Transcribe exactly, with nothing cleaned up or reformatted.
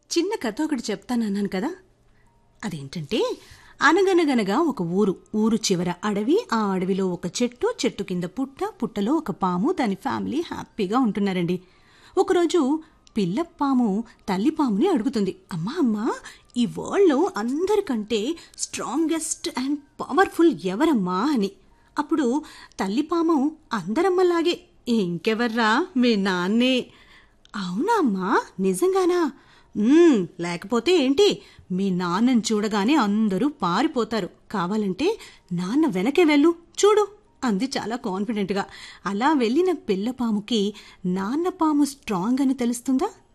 చిన్న కథ ఒకటి చెప్తానన్నాను కదా. అదేంటంటే అనగనగనగా ఒక ఊరు ఊరు చివర అడవి. ఆ అడవిలో ఒక చెట్టు, చెట్టు కింద పుట్ట, పుట్టలో ఒక పాము, దాని ఫ్యామిలీ హ్యాపీగా ఉంటున్నారండి. ఒకరోజు పిల్ల పాము తల్లి పాముని అడుగుతుంది, అమ్మా అమ్మా, ఈ వరల్డ్లో అందరికంటే స్ట్రాంగెస్ట్ అండ్ పవర్ఫుల్ ఎవరమ్మా అని. అప్పుడు తల్లి పాము అందరమ్మలాగే, ఇంకెవర్రా మీ నాన్నే. అవునా అమ్మా, నిజంగానా? "ఉమ్, లేకపోతే ఏంటి, మీ నాన్నని చూడగానే అందరూ పారిపోతారు. కావాలంటే నాన్న వెనకే వెళ్ళు, చూడు" అంది చాలా కాన్ఫిడెంట్గా. అలా వెళ్ళిన పిల్ల పాముకి నాన్న పాము స్ట్రాంగ్ అని తెలుస్తుందా?